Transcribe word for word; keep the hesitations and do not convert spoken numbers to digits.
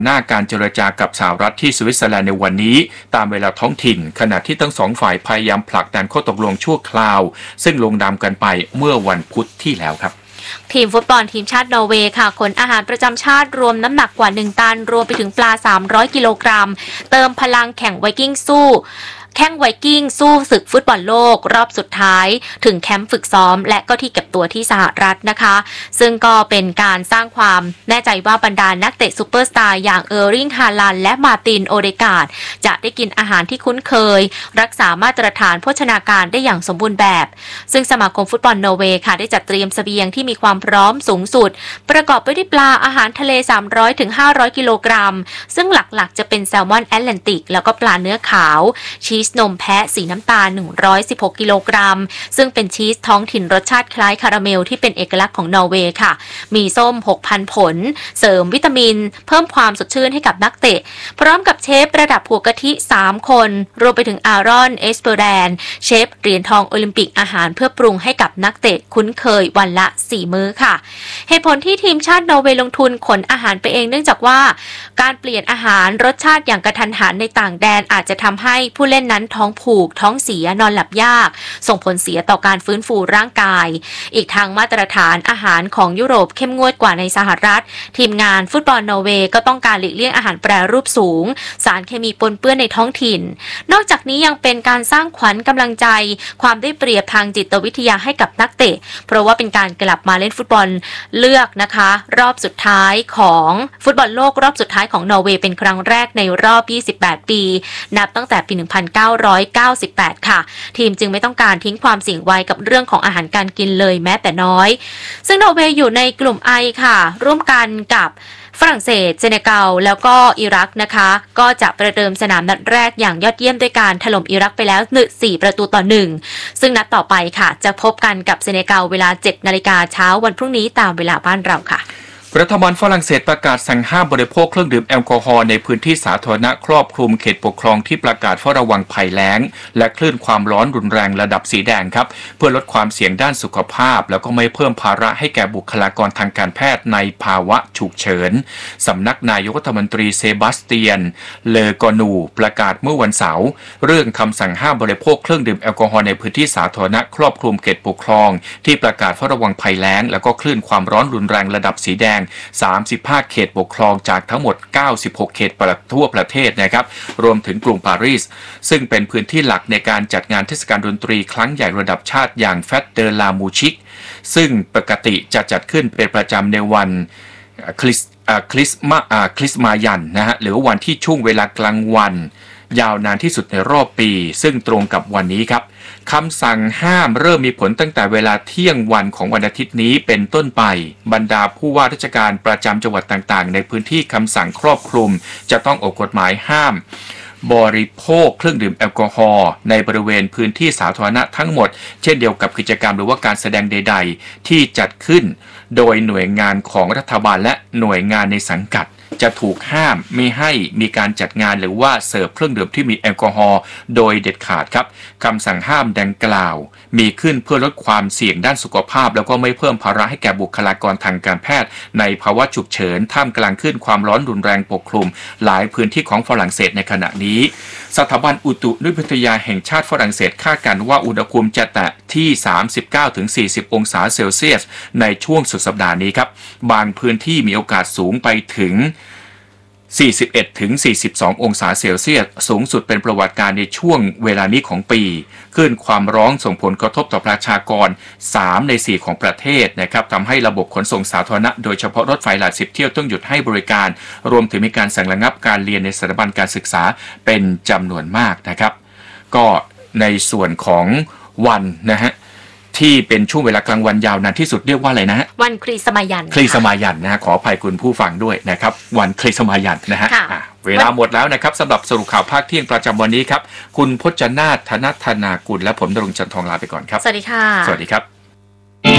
หน้าการเจรจากับสหรัฐที่สวิตเซอร์แลนด์ในวันนี้ตามเวลาท้องถิ่นขณะที่ทั้งสองฝ่ายพยายามผลักดันข้อตกลงชั่วคราวซึ่งลงนามกันไปเมื่อวันพุธที่แล้วครับทีมฟุตบอลทีมชาตินอร์เวย์ค่ะขนอาหารประจำชาติรวมน้ำหนักกว่าหนึ่งตันรวมไปถึงปลาสามร้อยกิโลกรัมเติมพลังแข่งไวกิ้งสู้แข่งไวกิ้งสู้ศึกฟุตบอลโลกรอบสุดท้ายถึงแคมป์ฝึกซ้อมและก็ที่เก็บตัวที่สหรัฐนะคะซึ่งก็เป็นการสร้างความแน่ใจว่าบรรดานักเตะซูเปอร์สตาร์อย่างเออร์ลิง ฮาลันด์และมาร์ติน โอเดการ์ดจะได้กินอาหารที่คุ้นเคยรักษามาตรฐานโภชนาการได้อย่างสมบูรณ์แบบซึ่งสมาคมฟุตบอลนอร์เวย์ค่ะได้จัดเตรียมเสบียงที่มีความพร้อมสูงสุดประกอบไปด้วยปลาอาหารทะเลสามร้อยถึงห้าร้อยกิโลกรัมซึ่งหลักๆจะเป็นแซลมอนแอตแลนติกแล้วก็ปลาเนื้อขาวชีสนมแพะสีน้ำตาลหนึ่งร้อยสิบหกกิโลกรัมซึ่งเป็นชีสท้องถิ่นรสชาติคล้ายคาราเมลที่เป็นเอกลักษณ์ของนอร์เวย์ค่ะมีส้ม หกพัน ผลเสริมวิตามินเพิ่มความสดชื่นให้กับนักเตะพร้อมกับเชฟระดับหัวกะทิสามคนรวมไปถึงอารอน เอสเปอร์แดนเชฟเหรียญทองโอลิมปิกอาหารเพื่อปรุงให้กับนักเตะคุ้นเคยวันละสี่มื้อค่ะเหตุผลที่ทีมชาตินอร์เวย์ลงทุนขนอาหารไปเองเนื่องจากว่าการเปลี่ยนอาหารรสชาติอย่างกระทันหันในต่างแดนอาจจะทำให้ผู้เล่นนั้นท้องผูกท้องเสียนอนหลับยากส่งผลเสียต่อการฟื้นฟูร่างกายอีกทางมาตรฐานอาหารของยุโรปเข้มงวดกว่าในสหรัฐทีมงานฟุตบอลนอร์เวย์ก็ต้องการหลีกเลี่ยงอาหารแปรรูปสูงสารเคมีปนเปื้อนในท้องถิ่นนอกจากนี้ยังเป็นการสร้างขวัญกำลังใจความได้เปรียบทางจิตวิทยาให้กับนักเตะเพราะว่าเป็นการกลับมาเล่นฟุตบอลเลือกนะคะรอบสุดท้ายของฟุตบอลโลกรอบสุดท้ายของนอร์เวย์เป็นครั้งแรกในรอบยี่สิบแปดปีนับตั้งแต่ปีหนึ่งพันเก้าร้อยเก้าสิบแปดค่ะทีมจึงไม่ต้องการทิ้งความเสี่ยงไว้กับเรื่องของอาหารการกินเลยแม้แต่น้อยซึ่งนอร์เวย์อยู่ในกลุ่ม ไอ ค่ะร่วมกันกับฝรั่งเศสเซเนกัลแล้วก็อิรักนะคะก็จะประเดิมสนามนัดแรกอย่างยอดเยี่ยมด้วยการถล่มอิรักไปแล้วสี่ประตูต่อหนึ่งซึ่งนัดต่อไปค่ะจะพบกันกับเซเนกัลเวลา เจ็ดนาฬิกาเช้าวันพรุ่งนี้ตามเวลาบ้านเราค่ะรัฐบาลฝรั่งเศสประกาศสั่งห้ามบริโภคเครื่องดื่มแอลกอฮอล์ในพื้นที่สาธารณะครอบคลุมเขตปกครองที่ประกาศเฝ้าระวังภัยแล้งและคลื่นความร้อนรุนแรงระดับสีแดงครับเพื่อลดความเสี่ยงด้านสุขภาพแล้วก็ไม่เพิ่มภาระให้แก่บุคลากรทางการแพทย์ในภาวะฉุกเฉินสำนักนายกรัฐมนตรีเซบาสเตียนเลอกอนูประกาศเมื่อวันเสาร์เรื่องคำสั่งห้ามบริโภคเครื่องดื่มแอลกอฮอล์ในพื้นที่สาธารณะครอบคลุมเขตปกครองที่ประกาศเฝ้าระวังภัยแล้งแล้วก็คลื่นความร้อนรุนแรงระดับสีแดงสามสิบห้าเขตปกครองจากทั้งหมดเก้าสิบหกเขตทั่วประเทศนะครับรวมถึงกรุงปารีสซึ่งเป็นพื้นที่หลักในการจัดงานเทศกาลดนตรีครั้งใหญ่ระดับชาติอย่าง Fête de la Musique ซึ่งปกติจะจัดขึ้นเป็นประจำในวันคริสคริสมาคริสมายันนะฮะหรือวันที่ช่วงเวลากลางวันยาวนานที่สุดในรอบปีซึ่งตรงกับวันนี้ครับคำสั่งห้ามเริ่มมีผลตั้งแต่เวลาเที่ยงวันของวันอาทิตย์นี้เป็นต้นไปบรรดาผู้ว่าราชการประจำจังหวัดต่างๆในพื้นที่คำสั่งครอบคลุมจะต้องออกกฎหมายห้ามบริโภคเครื่องดื่มแอลกอฮอล์ในบริเวณพื้นที่สาธารณะทั้งหมดเช่นเดียวกับกิจกรรมหรือว่าการแสดงใดๆที่จัดขึ้นโดยหน่วยงานของรัฐบาลและหน่วยงานในสังกัดจะถูกห้ามไม่ให้มีการจัดงานหรือว่าเสิร์ฟเครื่องดื่มที่มีแอลกอฮอล์โดยเด็ดขาดครับคำสั่งห้ามดังกล่าวมีขึ้นเพื่อลดความเสี่ยงด้านสุขภาพแล้วก็ไม่เพิ่มภาระให้แก่บุคลากรทางการแพทย์ในภาวะฉุกเฉินท่ามกลางคลื่นความร้อนรุนแรงปกคลุมหลายพื้นที่ของฝรั่งเศสในขณะนี้สถาบันอุตุนิยมวิทยาแห่งชาติฝรั่งเศสคาดการณ์ว่าอุณหภูมิจะแตะที่ สามสิบเก้าถึงสี่สิบ องศาเซลเซียสในช่วงสุดสัปดาห์นี้ครับบางพื้นที่มีโอกาสสูงไปถึงสี่สิบเอ็ดถึงสี่สิบสอง องศาเซลเซียสสูงสุดเป็นประวัติการในช่วงเวลานี้ของปีคลื่นความร้อนส่งผลกระทบต่อประชากรสามในสี่ของประเทศนะครับทำให้ระบบขนส่งสาธารณะโดยเฉพาะรถไฟหลายสิบเที่ยวต้องหยุดให้บริการรวมถึงมีการสั่งระงับการเรียนในสถาบันการศึกษาเป็นจำนวนมากนะครับก็ในส่วนของวันนะฮะที่เป็นช่วงเวลากลางวันยาวนานที่สุดเรียกว่าอะไรนะฮะวันคริสมายันคริสมายันนะฮะขออภัยคุณผู้ฟังด้วยนะครับวันคริสมายันนะฮะเวลาหมดแล้วนะครับสำหรับสรุปข่าวภาคเที่ยงประจำวันนี้ครับคุณพจนาถ ธนธนากุลและผมณรงค์ จันทองลาไปก่อนครับสวัสดีค่ะสวัสดีครับ